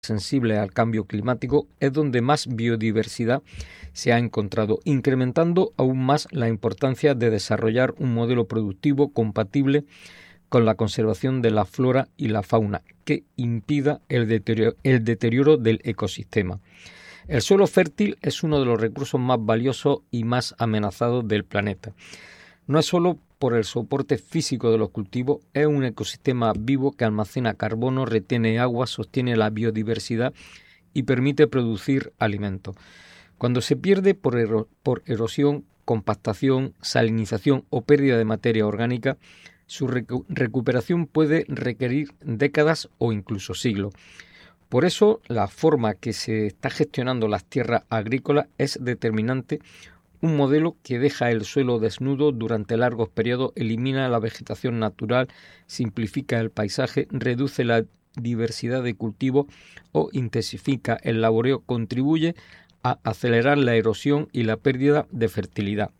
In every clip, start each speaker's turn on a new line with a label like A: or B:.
A: sensibles al cambio climático es donde más biodiversidad se ha encontrado, incrementando aún más la importancia de desarrollar un modelo productivo compatible con la conservación de la flora y la fauna, que impida el deterioro del ecosistema. El suelo fértil es uno de los recursos más valiosos y más amenazados del planeta. No es solo por el soporte físico de los cultivos, es un ecosistema vivo que almacena carbono, retiene agua, sostiene la biodiversidad y permite producir alimentos. Cuando se pierde por erosión, compactación, salinización o pérdida de materia orgánica, su recuperación puede requerir décadas o incluso siglos. Por eso, la forma que se está gestionando las tierras agrícolas es determinante. Un modelo que deja el suelo desnudo durante largos periodos, elimina la vegetación natural, simplifica el paisaje, reduce la diversidad de cultivos o intensifica el laboreo, contribuye a acelerar la erosión y la pérdida de fertilidad.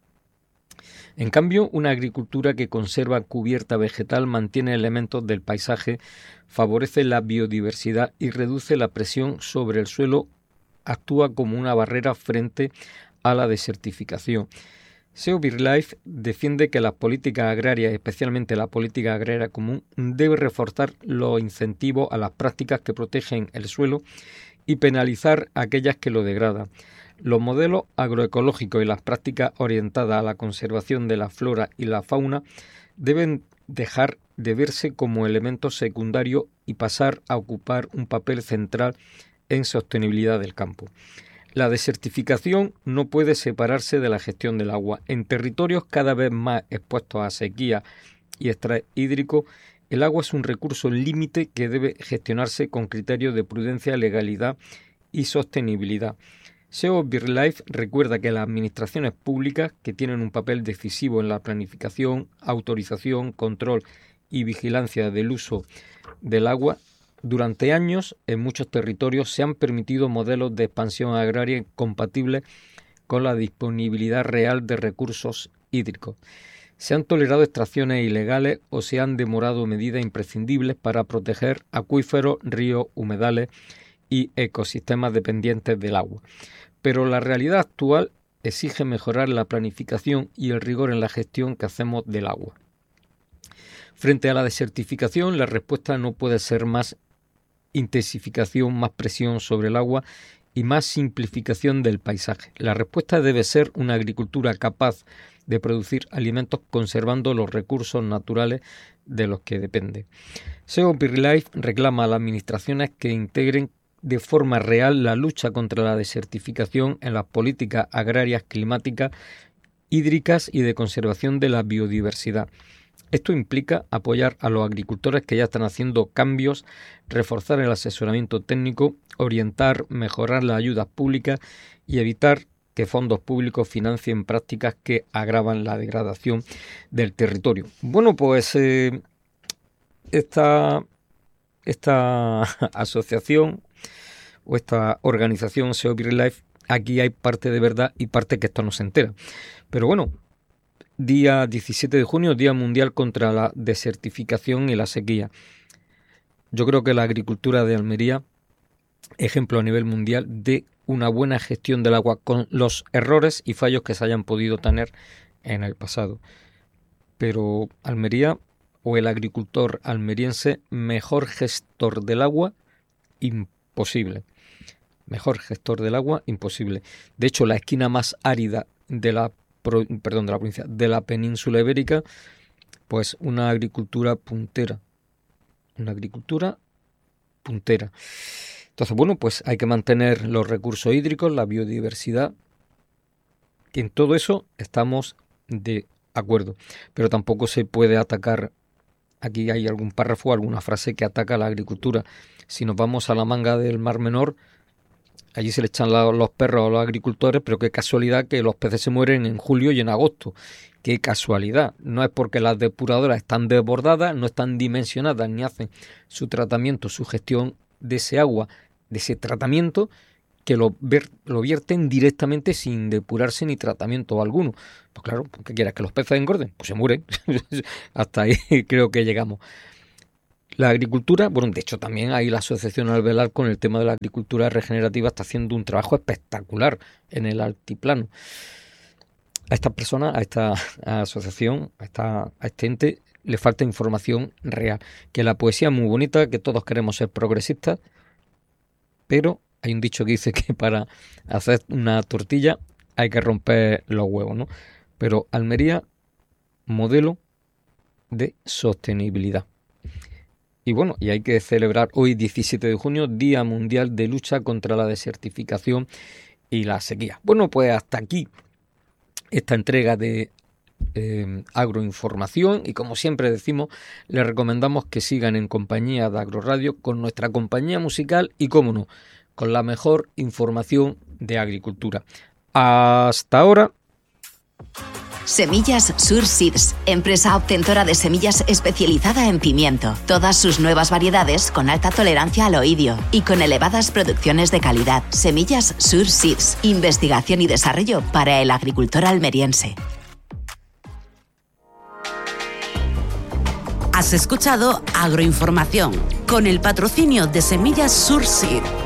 A: En cambio, una agricultura que conserva cubierta vegetal mantiene elementos del paisaje, favorece la biodiversidad y reduce la presión sobre el suelo, actúa como una barrera frente a la desertificación. SEO BirdLife defiende que las políticas agrarias, especialmente la política agraria común, debe reforzar los incentivos a las prácticas que protegen el suelo y penalizar aquellas que lo degradan. Los modelos agroecológicos y las prácticas orientadas a la conservación de la flora y la fauna deben dejar de verse como elementos secundarios y pasar a ocupar un papel central en sostenibilidad del campo. La desertificación no puede separarse de la gestión del agua. En territorios cada vez más expuestos a sequía y estrés hídrico, el agua es un recurso límite que debe gestionarse con criterios de prudencia, legalidad y sostenibilidad. SEO BirdLife recuerda que las administraciones públicas, que tienen un papel decisivo en la planificación, autorización, control y vigilancia del uso del agua, durante años en muchos territorios se han permitido modelos de expansión agraria compatibles con la disponibilidad real de recursos hídricos. Se han tolerado extracciones ilegales o se han demorado medidas imprescindibles para proteger acuíferos, ríos, humedales y ecosistemas dependientes del agua. Pero la realidad actual exige mejorar la planificación y el rigor en la gestión que hacemos del agua. Frente a la desertificación, la respuesta no puede ser más intensificación, más presión sobre el agua y más simplificación del paisaje. La respuesta debe ser una agricultura capaz de producir alimentos conservando los recursos naturales de los que depende. SEO BirdLife reclama a las administraciones que integren de forma real la lucha contra la desertificación en las políticas agrarias, climáticas, hídricas y de conservación de la biodiversidad. Esto implica apoyar a los agricultores que ya están haciendo cambios, reforzar el asesoramiento técnico, orientar, mejorar las ayudas públicas y evitar que fondos públicos financien prácticas que agravan la degradación del territorio. Bueno, pues esta asociación o esta organización SEO BirdLife, aquí hay parte de verdad y parte que esto no se entera. Pero bueno, día 17 de junio, Día Mundial contra la Desertificación y la Sequía. Yo creo que la agricultura de Almería, ejemplo a nivel mundial de una buena gestión del agua con los errores y fallos que se hayan podido tener en el pasado. Pero Almería o el agricultor almeriense, mejor gestor del agua, imposible. Mejor gestor del agua, imposible. De hecho, la esquina más árida de la provincia, de la península ibérica, pues una agricultura puntera. Una agricultura puntera. Entonces, bueno, pues hay que mantener los recursos hídricos, la biodiversidad. Y en todo eso estamos de acuerdo. Pero tampoco se puede atacar. Aquí hay algún párrafo, alguna frase que ataca a la agricultura. Si nos vamos a la manga del Mar Menor, allí se le echan los perros a los agricultores, pero qué casualidad que los peces se mueren en julio y en agosto. Qué casualidad. No es porque las depuradoras están desbordadas, no están dimensionadas ni hacen su tratamiento, su gestión de ese agua, de ese tratamiento, que lo vierten directamente sin depurarse ni tratamiento alguno. Pues claro, ¿qué quieres? ¿Que los peces engorden? Pues se mueren. Hasta ahí creo que llegamos. La agricultura, bueno, de hecho también ahí la Asociación Alvear con el tema de la agricultura regenerativa está haciendo un trabajo espectacular en el altiplano. A estas personas, a esta asociación, a este ente, le falta información real. Que la poesía es muy bonita, que todos queremos ser progresistas, pero hay un dicho que dice que para hacer una tortilla hay que romper los huevos, ¿no? Pero Almería, modelo de sostenibilidad. Y bueno, y hay que celebrar hoy, 17 de junio, Día Mundial de Lucha contra la Desertificación y la Sequía. Bueno, pues hasta aquí esta entrega de agroinformación, y como siempre decimos, les recomendamos que sigan en compañía de Agroradio con nuestra compañía musical y, cómo no, con la mejor información de agricultura. Hasta ahora.
B: Semillas Sur Seeds, empresa obtentora de semillas especializada en pimiento. Todas sus nuevas variedades con alta tolerancia al oidio y con elevadas producciones de calidad. Semillas Sur Seeds, investigación y desarrollo para el agricultor almeriense.
C: Has escuchado Agroinformación con el patrocinio de Semillas Sur Seeds.